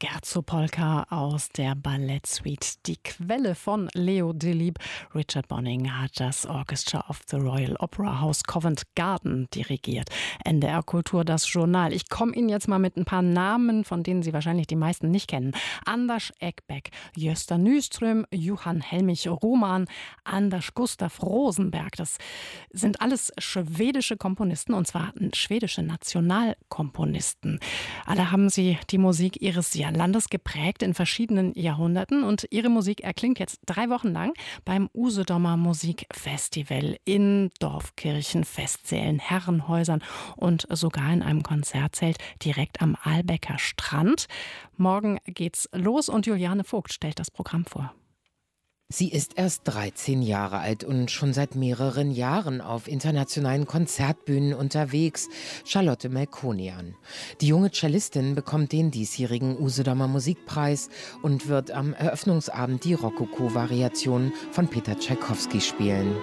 Scherzo-Polka aus der Ballettsuite Die Quelle von Leo Delibes. Richard Bonning hat das Orchestra of the Royal Opera House Covent Garden dirigiert. NDR Kultur, das Journal. Ich komme Ihnen jetzt mal mit ein paar Namen, von denen Sie wahrscheinlich die meisten nicht kennen. Anders Ekberg, Gösta Nyström, Johan Helmich Roman, Anders Gustav Rosenberg. Das sind alles schwedische Komponisten, und zwar schwedische Nationalkomponisten. Alle haben sie die Musik ihres Landes geprägt in verschiedenen Jahrhunderten, und ihre Musik erklingt jetzt 3 Wochen lang beim Usedomer Musikfestival in Dorfkirchen, Festsälen, Herrenhäusern und sogar in einem Konzertzelt direkt am Ahlbecker Strand. Morgen geht's los und Juliane Vogt stellt das Programm vor. Sie ist erst 13 Jahre alt und schon seit mehreren Jahren auf internationalen Konzertbühnen unterwegs. Charlotte Melkonian. Die junge Cellistin bekommt den diesjährigen Usedomer Musikpreis und wird am Eröffnungsabend die Rokoko-Variation von Peter Tschaikowski spielen.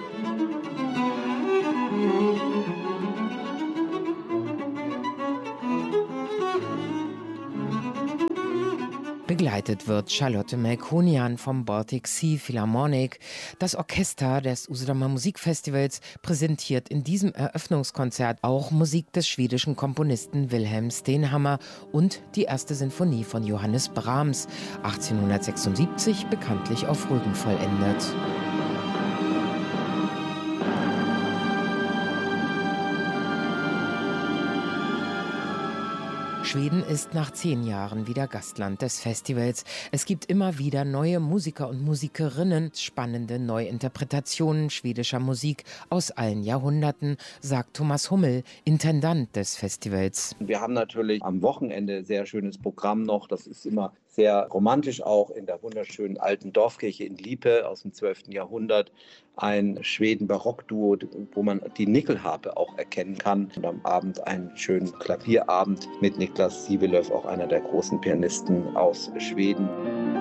Begleitet wird Charlotte Melkonian vom Baltic Sea Philharmonic. Das Orchester des Usedomer Musikfestivals präsentiert in diesem Eröffnungskonzert auch Musik des schwedischen Komponisten Wilhelm Stenhammar und die erste Sinfonie von Johannes Brahms, 1876 bekanntlich auf Rügen vollendet. Schweden ist nach 10 Jahren wieder Gastland des Festivals. Es gibt immer wieder neue Musiker und Musikerinnen, spannende Neuinterpretationen schwedischer Musik aus allen Jahrhunderten, sagt Thomas Hummel, Intendant des Festivals. Wir haben natürlich am Wochenende sehr schönes Programm noch. Das ist immer sehr romantisch, auch in der wunderschönen alten Dorfkirche in Lipe aus dem 12. Jahrhundert. Ein Schweden-Barockduo, wo man die Nickelharpe auch erkennen kann. Und am Abend einen schönen Klavierabend mit Niklas Sivelöv, auch einer der großen Pianisten aus Schweden.